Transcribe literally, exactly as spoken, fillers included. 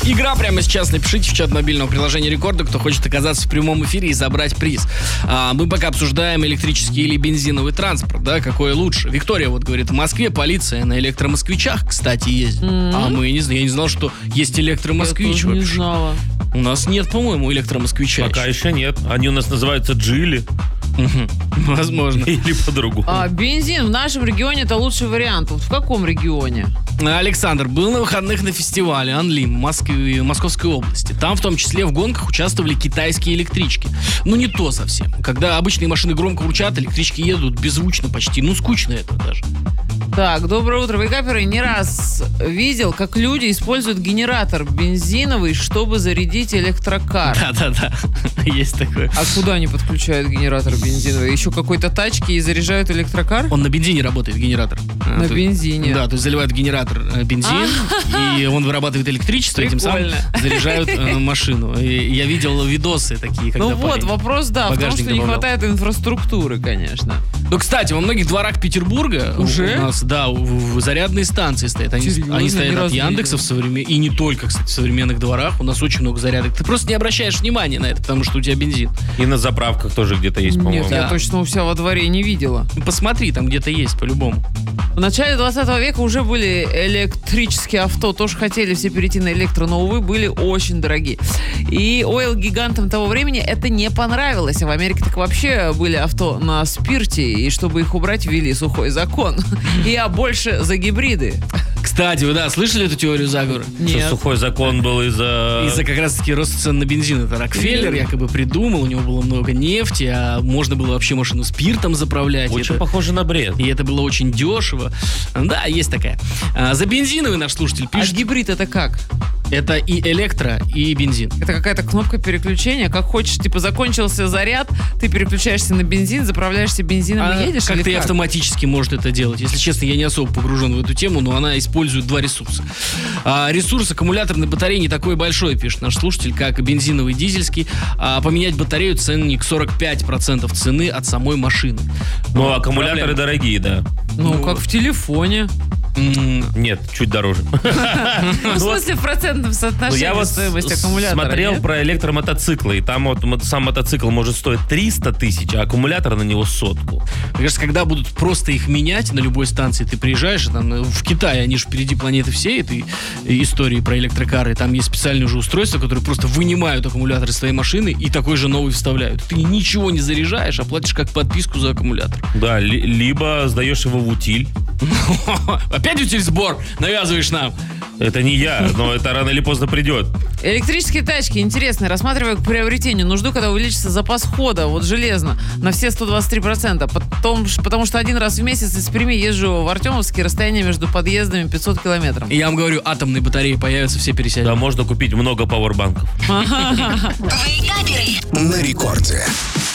Игра прямо сейчас. Напишите в чат мобильного приложения Рекорда, кто хочет оказаться в прямом эфире и забрать приз. А, мы пока обсуждаем электрический или бензиновый транспорт, да, какой лучше. Виктория вот говорит, в Москве полиция на электромосквичах, кстати, ездит. Mm-hmm. А мы не знаем, я не знал, что есть электромосквич. Я тоже вообще. не знала. У нас нет, по-моему, электромосквича. Пока еще нет. Они у нас называются Джили. Возможно. Или по-другому. А, бензин в нашем регионе это лучший вариант. Вот в каком регионе? Александр был на выходных на фестивале Анлим в Москве, Московской области. Там в том числе в гонках участвовали китайские электрички. Ну не то совсем. Когда обычные машины громко урчат, электрички едут беззвучно почти. Ну скучно это даже. Так, доброе утро. Вейкаперы, не раз видел, как люди используют генератор бензиновый, чтобы зарядить электрокар. Да-да-да, есть такое. А куда они подключают генератор бензиновый? Еще какой-то тачки и заряжают электрокар? Он на бензине работает, генератор. На то, бензине? Да, то есть заливают в генератор бензин, и он вырабатывает электричество, и тем самым заряжают э, машину. И я видел видосы такие, когда Ну вот, вопрос, да, в том, что не хватает инфраструктуры, конечно. Ну, кстати, во многих дворах Петербурга уже у нас, да, в, в зарядные станции стоят. Они, они стоят от Яндекса в современ... и не только, кстати, в современных дворах. У нас очень много зарядок. Ты просто не обращаешь внимания на это, потому что у тебя бензин. И на заправках тоже где-то есть, по-моему. Нет, я да. точно у себя во дворе не видела. Посмотри, там где-то есть, по-любому. В начале двадцатого века уже были электрические авто, тоже хотели все перейти на электро, но, увы, были очень дорогие. И ойл-гигантам того времени это не понравилось. А в Америке так вообще были авто на спирте, и чтобы их убрать, ввели сухой закон. Я больше за гибриды. Кстати, вы, да, слышали эту теорию заговора? Нет. Что сухой закон был из-за... Из-за как раз-таки роста цен на бензин. Это Рокфеллер якобы придумал, у него было много нефти, а можно было вообще машину спиртом заправлять. Очень это... похоже на бред. И это было очень дешево. Да, есть такая. А, за бензиновый наш слушатель пишет. А гибрид это как? Это и электро, и бензин. Это какая-то кнопка переключения. Как хочешь, типа, закончился заряд, ты переключаешься на бензин, заправляешься бензином А и едешь? как-то или и как? автоматически может это делать. Если честно, я не особо погружен в эту тему, но она использует два ресурса. А, ресурс аккумуляторной батареи не такой большой, пишет наш слушатель, как бензиновый, дизельский. А, поменять батарею ценник сорок пять процентов цены от самой машины. Ну, Вот, аккумуляторы проблема. дорогие, да. Ну, Ну, как в телефоне. М, Нет, чуть дороже. Ну, в смысле, в процентном Ну, соотношении я вот стоимость аккумулятора. смотрел нет? про электромотоциклы, и там вот мо- сам мотоцикл может стоить триста тысяч, а аккумулятор на него сотку. Мне кажется, когда будут просто их менять на любой станции, ты приезжаешь, и там, в Китае, они же впереди планеты всей этой истории про электрокары, там есть специальные уже устройства, которые просто вынимают аккумулятор из твоей машины и такой же новый вставляют. Ты ничего не заряжаешь, а платишь как подписку за аккумулятор. Да, ли- либо сдаешь его в утиль. Опять утиль сбор навязываешь нам. Это не я, но это рано или поздно придет. Электрические тачки, интересно, рассматриваю к приобретению. Нужду, когда увеличится запас хода, вот железно, на все сто двадцать три процента. Потом, потому что один раз в месяц из Перми езжу в Артемовске, расстояние между подъездами пятьсот километров. И я вам говорю, атомные батареи появятся, все пересядут. Да, можно купить много пауэрбанков. На рекорде.